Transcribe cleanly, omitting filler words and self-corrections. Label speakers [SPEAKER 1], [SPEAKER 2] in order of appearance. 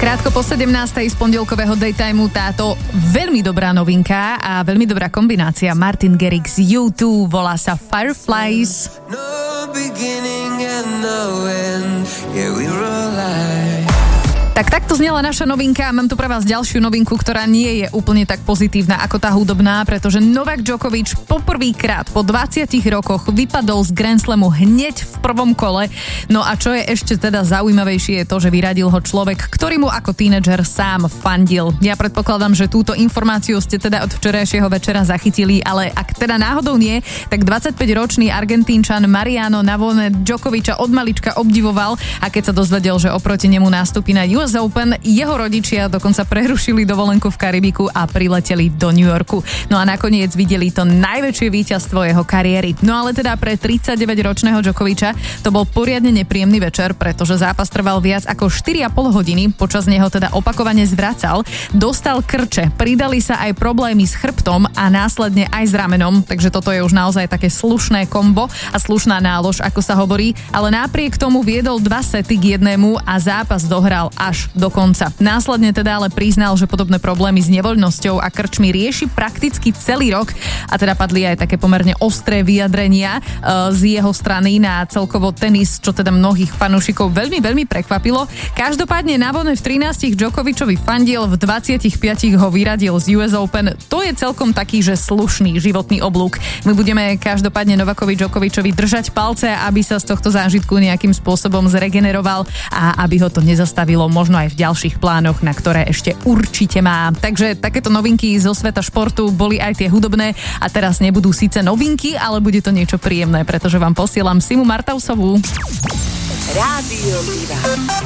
[SPEAKER 1] Krátko po 17. z pondelkového daytimeu táto veľmi dobrá novinka a veľmi dobrá kombinácia. Martin Garrix U2, volá sa Fireflies. No beginning and no end, yeah, we were alive. Tak takto znela naša novinka a mám tu pre vás ďalšiu novinku, ktorá nie je úplne tak pozitívna ako tá hudobná, pretože Novak Djokovic poprvýkrát po 20 rokoch vypadol z Grand Slamu hneď v prvom kole. No a čo je ešte teda zaujímavejšie je to, že vyradil ho človek, ktorý mu ako tínedžer sám fandil. Ja predpokladám, že túto informáciu ste teda od včerajšieho večera zachytili, ale ak teda náhodou nie, tak 25-ročný Argentínčan Mariano Navone Djokoviča od malička obdivoval a keď sa dozvedel, že oproti nemu nástupí na US Open, jeho rodičia dokonca prerušili dovolenku v Karibiku a prileteli do New Yorku. No a nakoniec videli to najväčšie víťazstvo jeho kariéry. No ale teda pre 39-ročného Djokoviča to bol poriadne nepríjemný večer, pretože zápas trval viac ako 4,5 hodiny, počas neho teda opakovane zvracal, dostal krče, pridali sa aj problémy s chrbtom a následne aj s ramenom, takže toto je už naozaj také slušné kombo a slušná nálož, ako sa hovorí, ale napriek tomu viedol 2 sety k 1 a zápas dohral až do konca. Následne teda ale priznal, že podobné problémy s nevoľnosťou a krčmi rieši prakticky celý rok a teda padli aj také pomerne ostré vyjadrenia z jeho strany na celkovo tenis, čo teda mnohých fanúšikov veľmi prekvapilo. Každopádne Navone v 13 Djokovičovi fandil, v 25 ho vyradil z US Open. To je celkom taký, že slušný životný oblúk. My budeme každopádne Novakovi Djokovičovi držať palce, aby sa z tohto zážitku nejakým spôsobom zregeneroval a aby ho to nezastavilo možno aj v ďalších plánoch, na ktoré ešte určite má. Takže takéto novinky zo sveta športu boli aj tie hudobné a teraz nebudú síce novinky, ale bude to niečo príjemné, pretože vám posielam Simu Martausovú.
[SPEAKER 2] Rádio Diva.